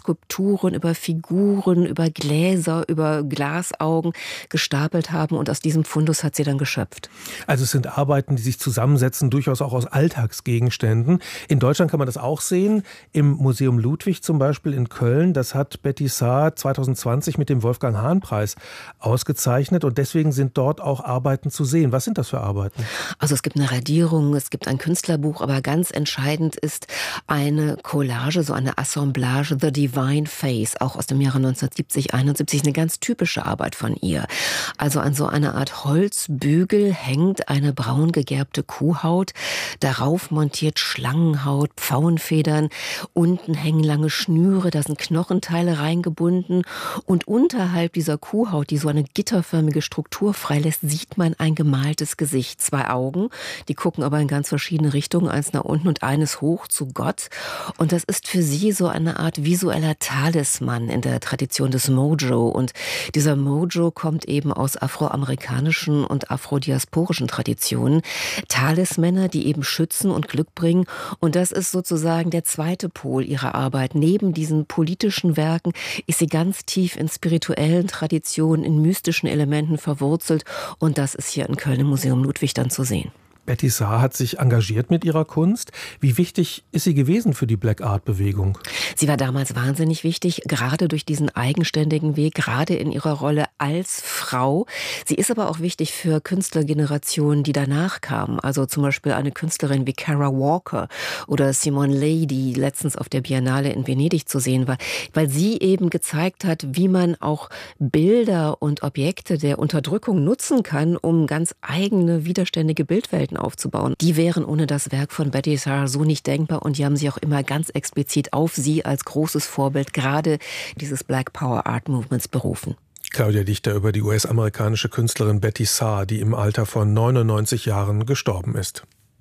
Skulpturen, über Figuren, über Gläser, über Glasaugen gestapelt haben. Und aus diesem Fundus hat sie dann geschöpft. Also es sind Arbeiten, die sich zusammensetzen, durchaus auch aus Alltagsgegenständen. In Deutschland kann man das auch sehen. Im Museum Ludwig zum Beispiel in Köln. Das hat Betty Saar 2020 mit dem Wolfgang-Hahn-Preis ausgezeichnet. Und deswegen sind dort auch Arbeiten zu sehen. Was sind das für Arbeiten? Also es gibt eine Radierung, es gibt ein Künstlerbuch, aber ganz entscheidend ist eine Collage, so eine Assemblage, The Divine Face, auch aus dem Jahre 1970, 71, eine ganz typische Arbeit von ihr. Also an so einer Art Holzbügel hängt eine braun gegerbte Kuhhaut, darauf montiert Schlangenhaut, Pfauenfedern, unten hängen lange Schnüre, da sind Knochenteile reingebunden und unterhalb dieser Kuhhaut, die so eine gitterförmige Struktur freilässt, sieht man ein gemaltes Gesicht, 2 Augen, die gucken aber in ganz verschiedene Richtungen, eins nach unten und eines hoch zu Gott. Und das ist für sie so eine Art visueller Talisman in der Tradition des Mojo. Und dieser Mojo kommt eben aus afroamerikanischen und afrodiasporischen Traditionen. Talismänner, die eben schützen und Glück bringen. Und das ist sozusagen der zweite Pol ihrer Arbeit. Neben diesen politischen Werken ist sie ganz tief in spirituellen Traditionen, in mystischen Elementen verwurzelt. Und das ist hier in Köln im Museum Ludwig dann zu sehen. Betty Saar hat sich engagiert mit ihrer Kunst. Wie wichtig ist sie gewesen für die Black Art Bewegung? Sie war damals wahnsinnig wichtig, gerade durch diesen eigenständigen Weg, gerade in ihrer Rolle als Frau. Sie ist aber auch wichtig für Künstlergenerationen, die danach kamen. Also zum Beispiel eine Künstlerin wie Kara Walker oder Simone Leigh, die letztens auf der Biennale in Venedig zu sehen war, weil sie eben gezeigt hat, wie man auch Bilder und Objekte der Unterdrückung nutzen kann, um ganz eigene, widerständige Bildwelten aufzubauen. Die wären ohne das Werk von Betty Saar so nicht denkbar und die haben sich auch immer ganz explizit auf sie als großes Vorbild gerade dieses Black Power Art Movements berufen. Claudia Dichter über die US-amerikanische Künstlerin Betty Saar, die im Alter von 99 Jahren gestorben ist.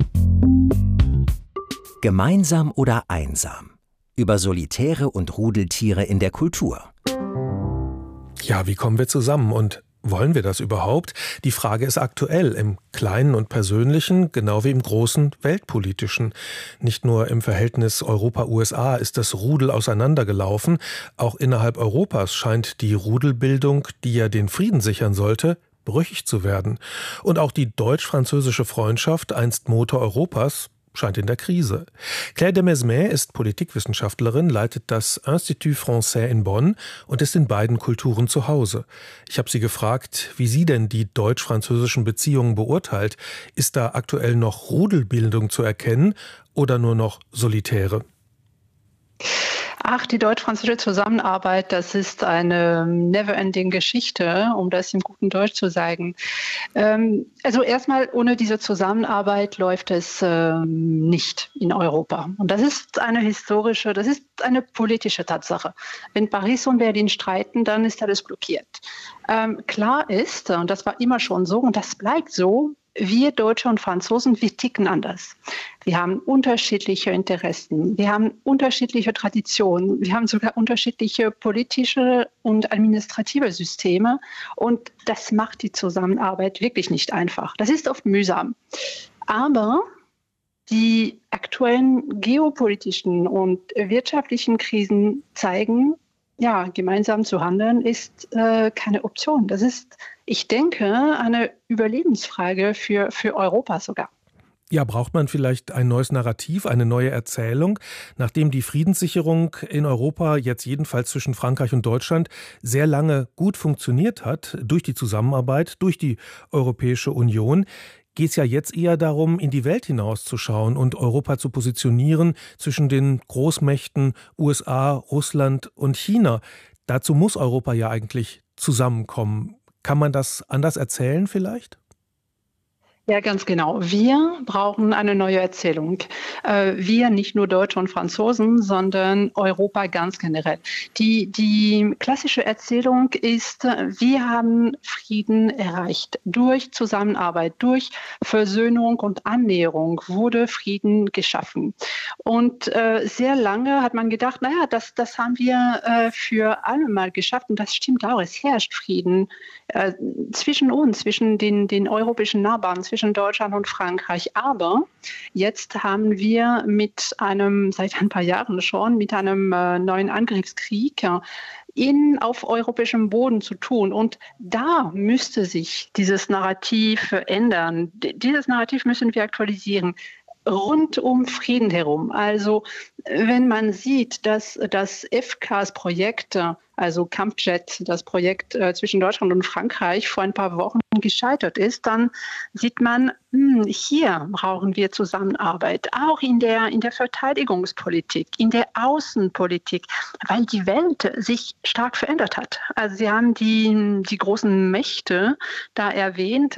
Gemeinsam oder einsam? Über Solitäre und Rudeltiere in der Kultur. Ja, wie kommen wir zusammen und wollen wir das überhaupt? Die Frage ist aktuell im Kleinen und Persönlichen, genau wie im großen Weltpolitischen. Nicht nur im Verhältnis Europa-USA ist das Rudel auseinandergelaufen, auch innerhalb Europas scheint die Rudelbildung, die ja den Frieden sichern sollte, brüchig zu werden. Und auch die deutsch-französische Freundschaft, einst Motor Europas, scheint in der Krise. Claire de Mesmer ist Politikwissenschaftlerin, leitet das Institut Français in Bonn und ist in beiden Kulturen zu Hause. Ich habe sie gefragt, wie sie denn die deutsch-französischen Beziehungen beurteilt. Ist da aktuell noch Rudelbildung zu erkennen oder nur noch Solitäre? Ach, die deutsch-französische Zusammenarbeit, das ist eine never-ending Geschichte, um das im guten Deutsch zu sagen. Also erstmal, ohne diese Zusammenarbeit läuft es nicht in Europa. Und das ist eine politische Tatsache. Wenn Paris und Berlin streiten, dann ist alles blockiert. Klar ist, und das war immer schon so, und das bleibt so, wir Deutsche und Franzosen, wir ticken anders. Wir haben unterschiedliche Interessen, wir haben unterschiedliche Traditionen, wir haben sogar unterschiedliche politische und administrative Systeme. Und das macht die Zusammenarbeit wirklich nicht einfach. Das ist oft mühsam. Aber die aktuellen geopolitischen und wirtschaftlichen Krisen zeigen, ja, gemeinsam zu handeln ist keine Option. Das ist, ich denke, eine Überlebensfrage für Europa sogar. Ja, braucht man vielleicht ein neues Narrativ, eine neue Erzählung, nachdem die Friedenssicherung in Europa jetzt jedenfalls zwischen Frankreich und Deutschland sehr lange gut funktioniert hat, durch die Zusammenarbeit, durch die Europäische Union, geht es ja jetzt eher darum, in die Welt hinauszuschauen und Europa zu positionieren zwischen den Großmächten USA, Russland und China. Dazu muss Europa ja eigentlich zusammenkommen. Kann man das anders erzählen vielleicht? Ja, ganz genau. Wir brauchen eine neue Erzählung. Wir, nicht nur Deutsche und Franzosen, sondern Europa ganz generell. Die klassische Erzählung ist, wir haben Frieden erreicht. Durch Zusammenarbeit, durch Versöhnung und Annäherung wurde Frieden geschaffen. Und sehr lange hat man gedacht, naja, das haben wir für alle mal geschafft. Und das stimmt auch. Es herrscht Frieden zwischen uns, zwischen den europäischen Nachbarn, zwischen zwischen Deutschland und Frankreich. Aber jetzt haben wir seit ein paar Jahren schon, mit einem neuen Angriffskrieg auf europäischem Boden zu tun. Und da müsste sich dieses Narrativ ändern. Dieses Narrativ müssen wir aktualisieren. Rund um Frieden herum. Also wenn man sieht, dass das FCAS-Projekt, also Kampfjet, das Projekt zwischen Deutschland und Frankreich vor ein paar Wochen gescheitert ist, dann sieht man, hier brauchen wir Zusammenarbeit, auch in der Verteidigungspolitik, in der Außenpolitik, weil die Welt sich stark verändert hat. Also Sie haben die großen Mächte da erwähnt,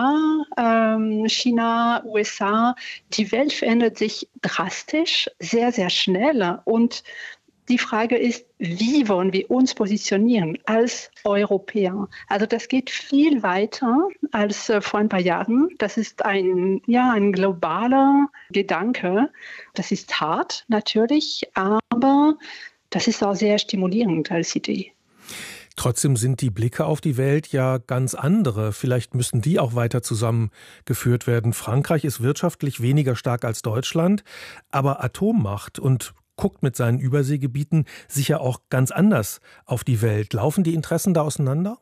China, USA, die Welt verändert sich drastisch, sehr, sehr schnell und die Frage ist, wie wollen wir uns positionieren als Europäer? Also das geht viel weiter als vor ein paar Jahren. Das ist ein globaler Gedanke. Das ist hart natürlich, aber das ist auch sehr stimulierend als Idee. Trotzdem sind die Blicke auf die Welt ja ganz andere. Vielleicht müssten die auch weiter zusammengeführt werden. Frankreich ist wirtschaftlich weniger stark als Deutschland, aber Atommacht und guckt mit seinen Überseegebieten sicher auch ganz anders auf die Welt. Laufen die Interessen da auseinander?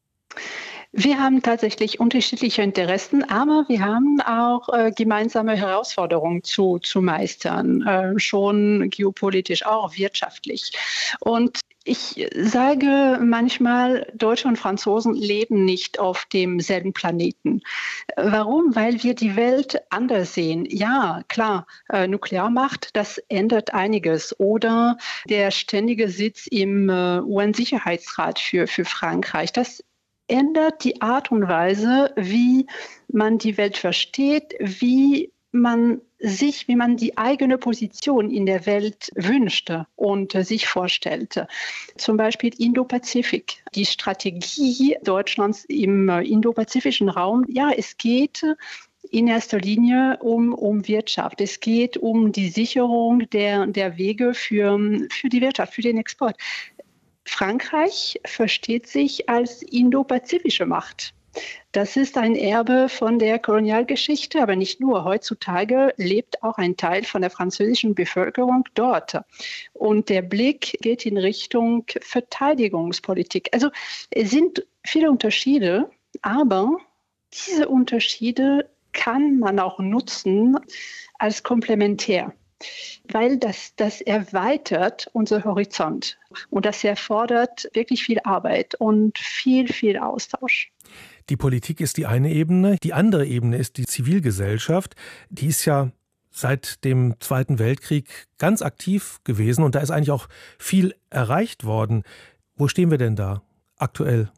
Wir haben tatsächlich unterschiedliche Interessen, aber wir haben auch gemeinsame Herausforderungen zu meistern, schon geopolitisch, auch wirtschaftlich. Und ich sage manchmal, Deutsche und Franzosen leben nicht auf demselben Planeten. Warum? Weil wir die Welt anders sehen. Ja, klar, Nuklearmacht, das ändert einiges. Oder der ständige Sitz im UN-Sicherheitsrat für Frankreich, das ändert die Art und Weise, wie man die Welt versteht, wie man die eigene Position in der Welt wünschte und sich vorstellte. Zum Beispiel Indo-Pazifik, die Strategie Deutschlands im indopazifischen Raum. Ja, es geht in erster Linie um Wirtschaft. Es geht um die Sicherung der Wege für die Wirtschaft, für den Export. Frankreich versteht sich als indopazifische Macht. Das ist ein Erbe von der Kolonialgeschichte, aber nicht nur. Heutzutage lebt auch ein Teil von der französischen Bevölkerung dort. Und der Blick geht in Richtung Verteidigungspolitik. Also es sind viele Unterschiede, aber diese Unterschiede kann man auch nutzen als komplementär. Weil das erweitert unser Horizont und das erfordert wirklich viel Arbeit und viel Austausch. Die Politik ist die eine Ebene. Die andere Ebene ist die Zivilgesellschaft. Die ist ja seit dem Zweiten Weltkrieg ganz aktiv gewesen und da ist eigentlich auch viel erreicht worden. Wo stehen wir denn da aktuell?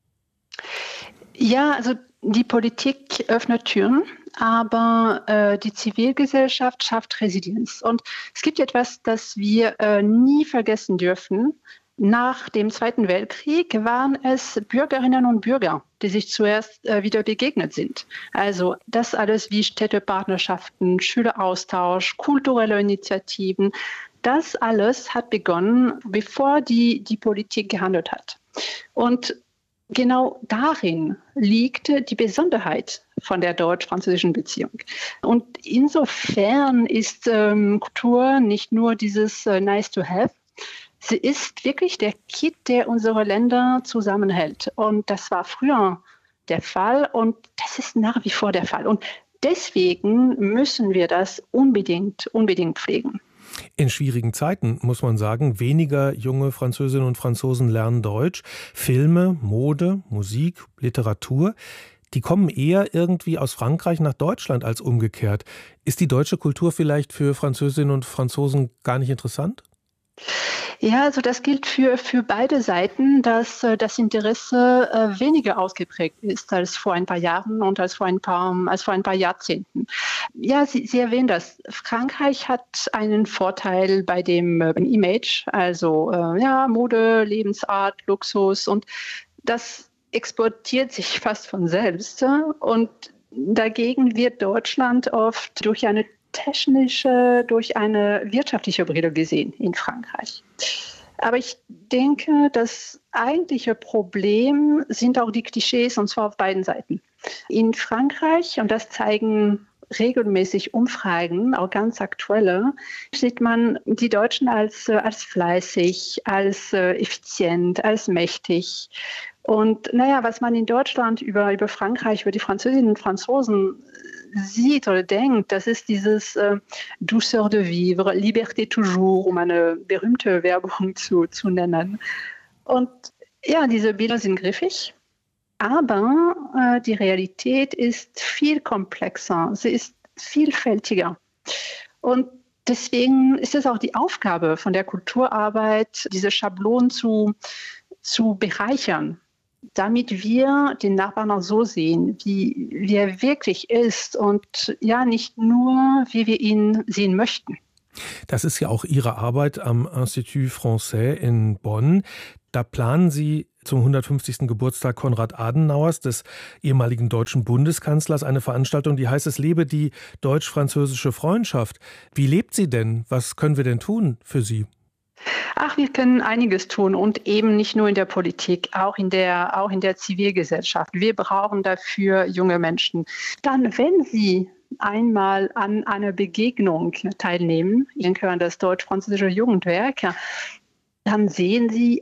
Ja, also die Politik öffnet Türen, aber die Zivilgesellschaft schafft Resilienz. Und es gibt etwas, das wir nie vergessen dürfen. Nach dem Zweiten Weltkrieg waren es Bürgerinnen und Bürger, die sich zuerst wieder begegnet sind. Also das alles wie Städtepartnerschaften, Schüleraustausch, kulturelle Initiativen, das alles hat begonnen, bevor die Politik gehandelt hat. Und genau darin liegt die Besonderheit von der deutsch-französischen Beziehung. Und insofern ist Kultur nicht nur dieses nice to have, sie ist wirklich der Kit, der unsere Länder zusammenhält. Und das war früher der Fall und das ist nach wie vor der Fall. Und deswegen müssen wir das unbedingt pflegen. In schwierigen Zeiten, muss man sagen, weniger junge Französinnen und Franzosen lernen Deutsch. Filme, Mode, Musik, Literatur, die kommen eher irgendwie aus Frankreich nach Deutschland als umgekehrt. Ist die deutsche Kultur vielleicht für Französinnen und Franzosen gar nicht interessant? Ja, also das gilt für beide Seiten, dass das Interesse weniger ausgeprägt ist als vor ein paar Jahren und als vor ein paar Jahrzehnten. Ja, Sie erwähnen das. Frankreich hat einen Vorteil bei dem Image, also Mode, Lebensart, Luxus und das exportiert sich fast von selbst. Und dagegen wird Deutschland oft durch eine wirtschaftliche Brille gesehen in Frankreich. Aber ich denke, das eigentliche Problem sind auch die Klischees, und zwar auf beiden Seiten. In Frankreich, und das zeigen regelmäßig Umfragen, auch ganz aktuelle, sieht man die Deutschen als fleißig, als effizient, als mächtig. Und was man in Deutschland über Frankreich, über die Französinnen und Franzosen sieht oder denkt, das ist dieses Douceur de vivre, Liberté toujours, um eine berühmte Werbung zu nennen. Und ja, diese Bilder sind griffig. Aber die Realität ist viel komplexer, sie ist vielfältiger. Und deswegen ist es auch die Aufgabe von der Kulturarbeit, diese Schablonen zu bereichern, damit wir den Nachbarn auch so sehen, wie er wirklich ist und ja nicht nur, wie wir ihn sehen möchten. Das ist ja auch Ihre Arbeit am Institut Français in Bonn. Da planen Sie zum 150. Geburtstag Konrad Adenauers, des ehemaligen deutschen Bundeskanzlers, eine Veranstaltung, die heißt, es lebe die deutsch-französische Freundschaft. Wie lebt sie denn? Was können wir denn tun für Sie? Wir können einiges tun und eben nicht nur in der Politik, auch in der Zivilgesellschaft. Wir brauchen dafür junge Menschen. Dann, wenn sie einmal an einer Begegnung teilnehmen, ich denke an das deutsch-französische Jugendwerk, dann sehen sie,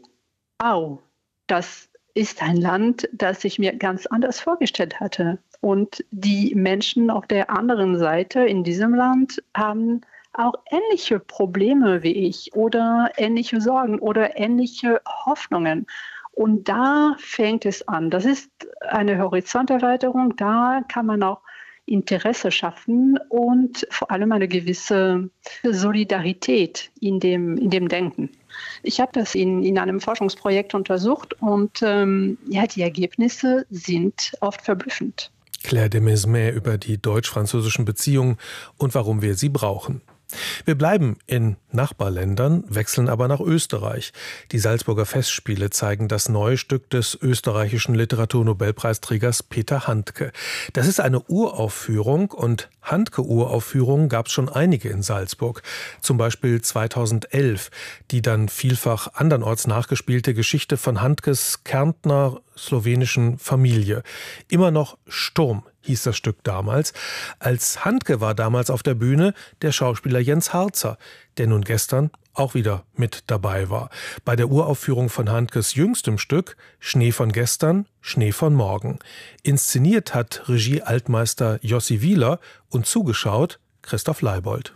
das ist ein Land, das ich mir ganz anders vorgestellt hatte. Und die Menschen auf der anderen Seite in diesem Land haben auch ähnliche Probleme wie ich oder ähnliche Sorgen oder ähnliche Hoffnungen. Und da fängt es an. Das ist eine Horizonterweiterung. Da kann man auch Interesse schaffen und vor allem eine gewisse Solidarität in dem Denken. Ich habe das in einem Forschungsprojekt untersucht und die Ergebnisse sind oft verblüffend. Claire de Mesmet über die deutsch-französischen Beziehungen und warum wir sie brauchen. Wir bleiben in Nachbarländern, wechseln aber nach Österreich. Die Salzburger Festspiele zeigen das neue Stück des österreichischen Literaturnobelpreisträgers Peter Handke. Das ist eine Uraufführung und Handke-Uraufführungen gab es schon einige in Salzburg. Zum Beispiel 2011, die dann vielfach andernorts nachgespielte Geschichte von Handkes Kärntner slowenischen Familie. Immer noch Sturm hieß das Stück damals. Als Handke war damals auf der Bühne der Schauspieler Jens Harzer, der nun gestern auch wieder mit dabei war. Bei der Uraufführung von Handkes jüngstem Stück Schnee von gestern, Schnee von morgen. Inszeniert hat Regie-Altmeister Jossi Wieler und zugeschaut Christoph Leibold.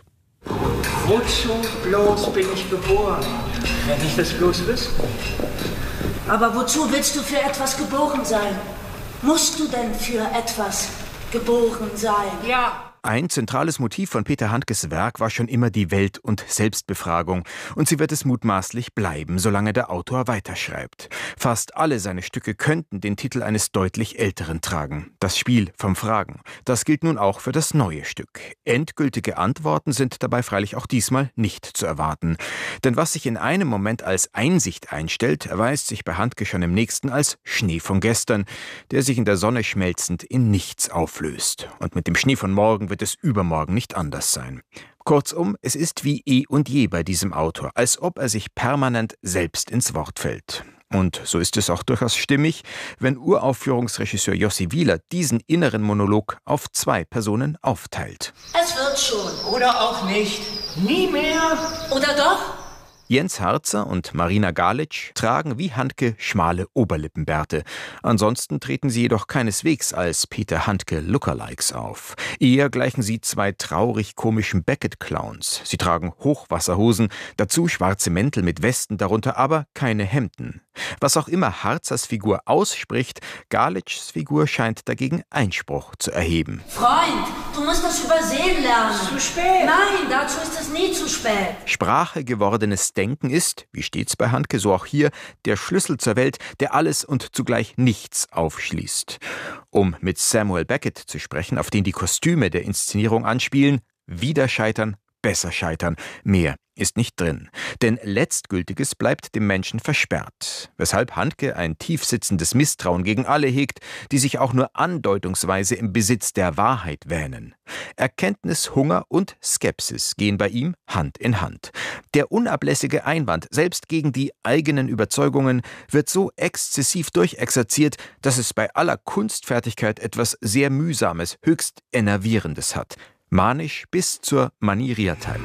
Wozu bloß bin ich geboren, wenn ich das bloß wüsste? Aber wozu willst du für etwas geboren sein? Musst du denn für etwas geboren sein? Ja. Ein zentrales Motiv von Peter Handkes Werk war schon immer die Welt- und Selbstbefragung. Und sie wird es mutmaßlich bleiben, solange der Autor weiterschreibt. Fast alle seine Stücke könnten den Titel eines deutlich älteren tragen. Das Spiel vom Fragen. Das gilt nun auch für das neue Stück. Endgültige Antworten sind dabei freilich auch diesmal nicht zu erwarten. Denn was sich in einem Moment als Einsicht einstellt, erweist sich bei Handke schon im nächsten als Schnee von gestern, der sich in der Sonne schmelzend in nichts auflöst. Und mit dem Schnee von morgen wird es übermorgen nicht anders sein. Kurzum, es ist wie eh und je bei diesem Autor, als ob er sich permanent selbst ins Wort fällt. Und so ist es auch durchaus stimmig, wenn Uraufführungsregisseur Jossi Wieler diesen inneren Monolog auf 2 Personen aufteilt. Es wird schon. Oder auch nicht. Nie mehr. Oder doch? Jens Harzer und Marina Galic tragen wie Handke schmale Oberlippenbärte. Ansonsten treten sie jedoch keineswegs als Peter Handke Lookalikes auf. Eher gleichen sie 2 traurig komischen Beckett-Clowns. Sie tragen Hochwasserhosen, dazu schwarze Mäntel mit Westen, darunter aber keine Hemden. Was auch immer Harzers Figur ausspricht, Galics Figur scheint dagegen Einspruch zu erheben. Freund, du musst das übersehen lernen. Zu spät. Nein, dazu ist es nie zu spät. Sprache gewordenes Denken ist, wie stets bei Handke, so auch hier, der Schlüssel zur Welt, der alles und zugleich nichts aufschließt. Um mit Samuel Beckett zu sprechen, auf den die Kostüme der Inszenierung anspielen, wieder scheitern, besser scheitern. Mehr ist nicht drin. Denn Letztgültiges bleibt dem Menschen versperrt. Weshalb Handke ein tiefsitzendes Misstrauen gegen alle hegt, die sich auch nur andeutungsweise im Besitz der Wahrheit wähnen. Erkenntnishunger und Skepsis gehen bei ihm Hand in Hand. Der unablässige Einwand, selbst gegen die eigenen Überzeugungen, wird so exzessiv durchexerziert, dass es bei aller Kunstfertigkeit etwas sehr Mühsames, höchst Enervierendes hat. Manisch bis zur Manieriertheit.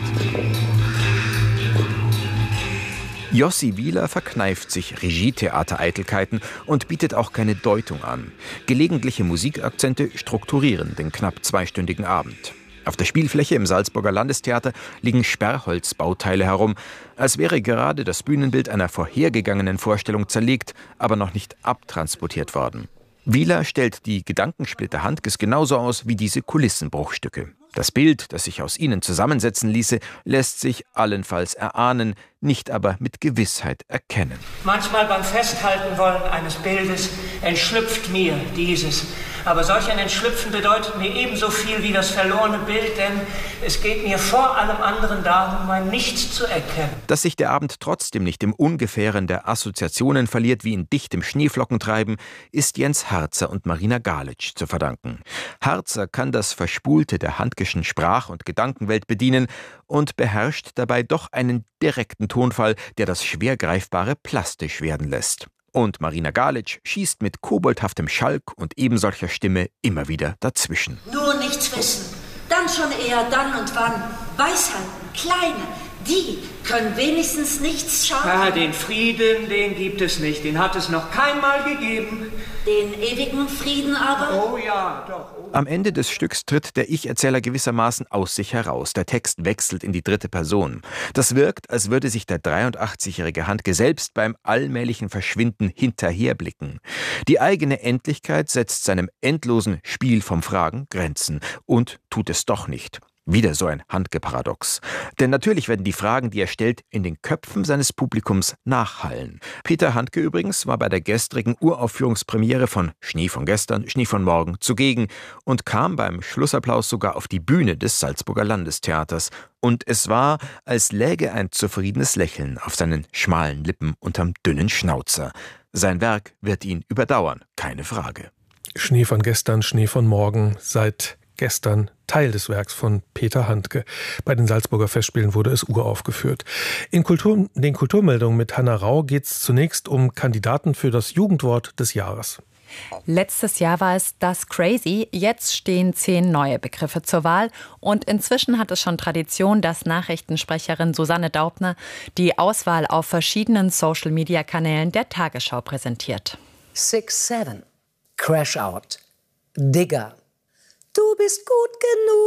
Jossi Wieler verkneift sich Regietheater-Eitelkeiten und bietet auch keine Deutung an. Gelegentliche Musikakzente strukturieren den knapp 2-stündigen Abend. Auf der Spielfläche im Salzburger Landestheater liegen Sperrholzbauteile herum, als wäre gerade das Bühnenbild einer vorhergegangenen Vorstellung zerlegt, aber noch nicht abtransportiert worden. Wieler stellt die Gedankensplitter Handkes genauso aus wie diese Kulissenbruchstücke. Das Bild, das sich aus ihnen zusammensetzen ließe, lässt sich allenfalls erahnen, nicht aber mit Gewissheit erkennen. Manchmal beim Festhalten wollen eines Bildes entschlüpft mir dieses. Aber solch ein Entschlüpfen bedeutet mir ebenso viel wie das verlorene Bild, denn es geht mir vor allem anderen darum, mein Nichts zu erkennen. Dass sich der Abend trotzdem nicht im Ungefähren der Assoziationen verliert wie in dichtem Schneeflockentreiben, ist Jens Harzer und Marina Galitsch zu verdanken. Harzer kann das Verspulte der Handkeschen Sprach- und Gedankenwelt bedienen und beherrscht dabei doch einen direkten Tonfall, der das Schwergreifbare plastisch werden lässt. Und Marina Galitsch schießt mit koboldhaftem Schalk und ebensolcher Stimme immer wieder dazwischen. Nur nichts wissen, dann schon eher dann und wann. Weisheiten, kleine, die können wenigstens nichts schaden. Ja, den Frieden, den gibt es nicht, den hat es noch keinmal gegeben. Den ewigen Frieden aber? Oh ja, doch. Am Ende des Stücks tritt der Ich-Erzähler gewissermaßen aus sich heraus. Der Text wechselt in die dritte Person. Das wirkt, als würde sich der 83-jährige Handke selbst beim allmählichen Verschwinden hinterherblicken. Die eigene Endlichkeit setzt seinem endlosen Spiel vom Fragen Grenzen und tut es doch nicht. Wieder so ein Handke-Paradox. Denn natürlich werden die Fragen, die er stellt, in den Köpfen seines Publikums nachhallen. Peter Handke übrigens war bei der gestrigen Uraufführungspremiere von Schnee von gestern, Schnee von morgen zugegen und kam beim Schlussapplaus sogar auf die Bühne des Salzburger Landestheaters. Und es war, als läge ein zufriedenes Lächeln auf seinen schmalen Lippen unterm dünnen Schnauzer. Sein Werk wird ihn überdauern, keine Frage. Schnee von gestern, Schnee von morgen, seit gestern Teil des Werks von Peter Handke. Bei den Salzburger Festspielen wurde es uraufgeführt. In den Kulturmeldungen mit Hanna Rau geht es zunächst um Kandidaten für das Jugendwort des Jahres. Letztes Jahr war es das Crazy, jetzt stehen 10 neue Begriffe zur Wahl und inzwischen hat es schon Tradition, dass Nachrichtensprecherin Susanne Daubner die Auswahl auf verschiedenen Social-Media-Kanälen der Tagesschau präsentiert. 6-7, Crash Out, Digger, Du bist gut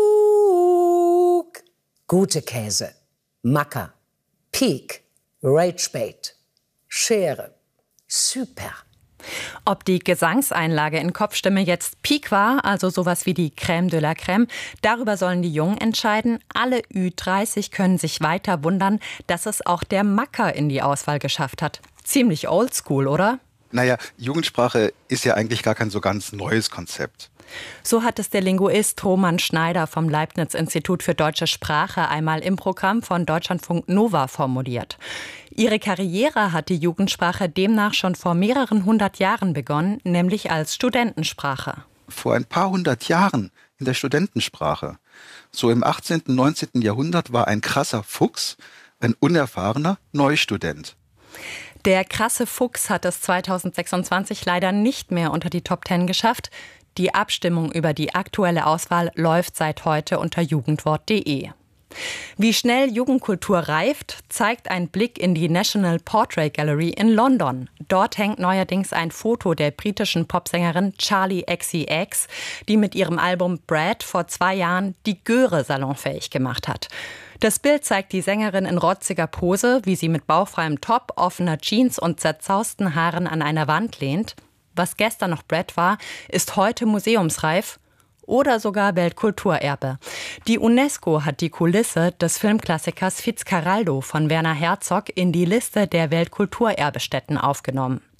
genug. Gute Käse. Macker. Peak. Ragebait. Schere. Super. Ob die Gesangseinlage in Kopfstimme jetzt Peak war, also sowas wie die Crème de la Crème, darüber sollen die Jungen entscheiden. Alle Ü30 können sich weiter wundern, dass es auch der Macker in die Auswahl geschafft hat. Ziemlich oldschool, oder? Naja, Jugendsprache ist ja eigentlich gar kein so ganz neues Konzept. So hat es der Linguist Roman Schneider vom Leibniz-Institut für deutsche Sprache einmal im Programm von Deutschlandfunk Nova formuliert. Ihre Karriere hat die Jugendsprache demnach schon vor mehreren 100 Jahren begonnen, nämlich als Studentensprache. Vor ein paar 100 Jahren in der Studentensprache. So im 18., 19. Jahrhundert war ein krasser Fuchs ein unerfahrener Neustudent. Der krasse Fuchs hat es 2026 leider nicht mehr unter die Top 10 geschafft. Die Abstimmung über die aktuelle Auswahl läuft seit heute unter jugendwort.de. Wie schnell Jugendkultur reift, zeigt ein Blick in die National Portrait Gallery in London. Dort hängt neuerdings ein Foto der britischen Popsängerin Charli XCX, die mit ihrem Album Brad vor 2 Jahren die Göre salonfähig gemacht hat. Das Bild zeigt die Sängerin in rotziger Pose, wie sie mit bauchfreiem Top, offener Jeans und zerzausten Haaren an einer Wand lehnt. Was gestern noch Brad war, ist heute museumsreif oder sogar Weltkulturerbe. Die UNESCO hat die Kulisse des Filmklassikers Fitzcarraldo von Werner Herzog in die Liste der Weltkulturerbestätten aufgenommen.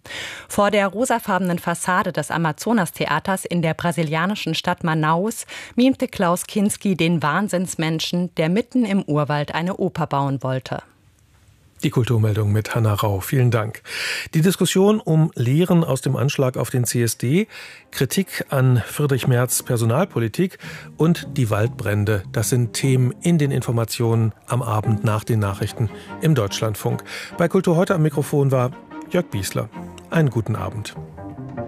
Vor der rosafarbenen Fassade des Amazonas-Theaters in der brasilianischen Stadt Manaus mimte Klaus Kinski den Wahnsinnsmenschen, der mitten im Urwald eine Oper bauen wollte. Die Kulturmeldung mit Hanna Rau. Vielen Dank. Die Diskussion um Lehren aus dem Anschlag auf den CSD, Kritik an Friedrich Merz Personalpolitik und die Waldbrände, das sind Themen in den Informationen am Abend nach den Nachrichten im Deutschlandfunk. Bei Kultur heute am Mikrofon war Jörg Biesler. Einen guten Abend.